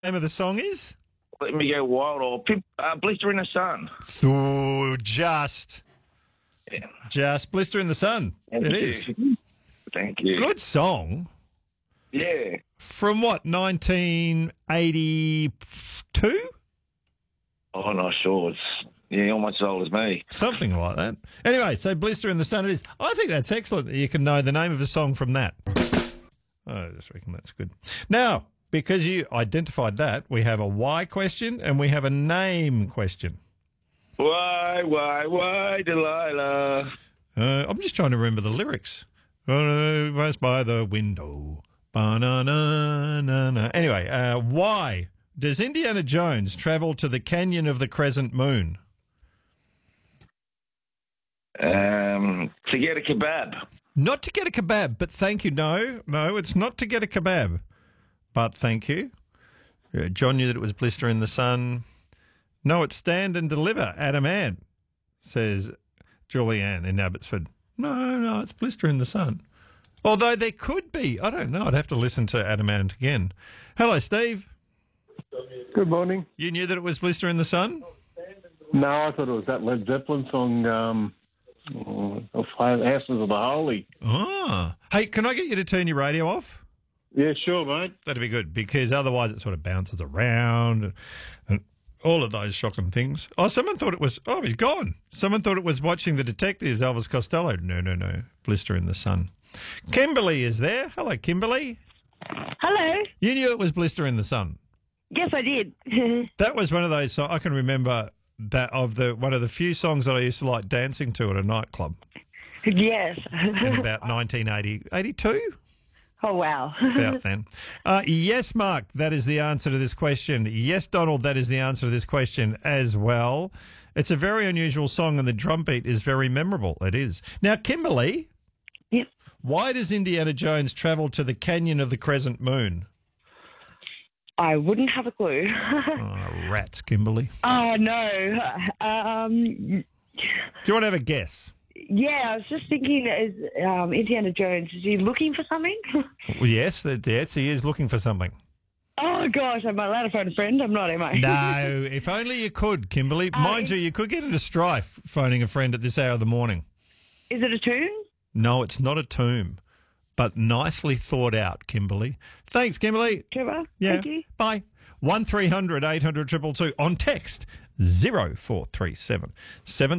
Name of the song is? Let Me Go Wild or Blister in the Sun. Oh, just Blister in the Sun. Thank It you. is. Thank you. Good song. Yeah. From what, 1982? Oh, I'm not sure. It's almost as old as me. Something like that. Anyway, so Blister in the Sun it is. I think that's excellent that you can know the name of a song from that. I just reckon that's good. Now, because you identified that, we have a why question and we have a name question. Why, Delilah? I'm just trying to remember the lyrics. Was by the window. Ba-na-na-na-na. Anyway, why does Indiana Jones travel to the Canyon of the Crescent Moon? To get a kebab. Not to get a kebab, but thank you. No, it's not to get a kebab, but thank you. John knew that it was Blister in the Sun. No, it's Stand and Deliver, Adam Ann, says Julianne in Abbotsford. No, it's Blister in the Sun. Although there could be. I don't know. I'd have to listen to Adam Ann again. Hello, Steve. Good morning. You knew that it was Blister in the Sun? No, I thought it was that Led Zeppelin song, Houses of the Holy. Ah. Hey, can I get you to turn your radio off? Yeah, sure, mate. That'd be good, because otherwise it sort of bounces around and all of those shocking things. Oh, someone thought it was, he's gone. Someone thought it was Watching the Detectives, Elvis Costello. No. Blister in the Sun. Kimberly is there. Hello, Kimberly. Hello. You knew it was Blister in the Sun. Yes, I did. That was one of those songs I can remember one of the few songs that I used to like dancing to at a nightclub. Yes. In about 1982. Oh, wow. About then. Yes, Mark, that is the answer to this question. Yes, Donald, that is the answer to this question as well. It's a very unusual song and the drum beat is very memorable. It is. Now, Kimberly. Yep. Why does Indiana Jones travel to the Canyon of the Crescent Moon? I wouldn't have a clue. Rats, Kimberly. Oh, no. Do you want to have a guess? Yeah, I was just thinking, is Indiana Jones, is he looking for something? Well, yes, he is looking for something. Oh, gosh, am I allowed to phone a friend? I'm not, am I? No, if only you could, Kimberly. Mind you, you could get into strife phoning a friend at this hour of the morning. Is it a tune? No, it's not a tomb, but nicely thought out, Kimberly. Thanks, Kimberly. Trevor, yeah. Thank you. Bye. 1300 800 222 on text 0437